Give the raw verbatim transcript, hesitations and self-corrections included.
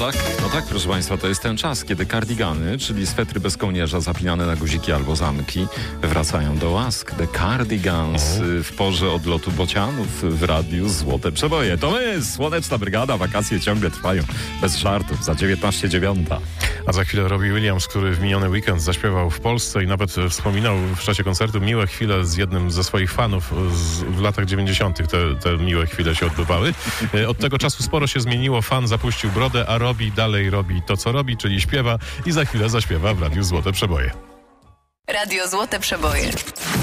tak, no tak, proszę Państwa, to jest ten czas, kiedy kardigany, czyli swetry bez kołnierza zapinane na guziki albo zamki, wracają do łask. The Cardigans w porze odlotu bocianów w radiu Złote Przeboje. To my, Słoneczna Brygada, wakacje ciągle trwają, bez żartów, za dziewiętnaście dziewiąta. A za chwilę Robbie Williams, który w miniony weekend zaśpiewał w Polsce i nawet wspominał w czasie koncertu miłe chwile z jednym ze swoich fanów z, w latach dziewięćdziesiątych. Te, te miłe chwile się odbywały. Od tego czasu sporo się zmieniło. Fan zapuścił brodę, a Robbie dalej robi to, co robi, czyli śpiewa i za chwilę zaśpiewa w Radiu Złote Przeboje. Radio Złote Przeboje.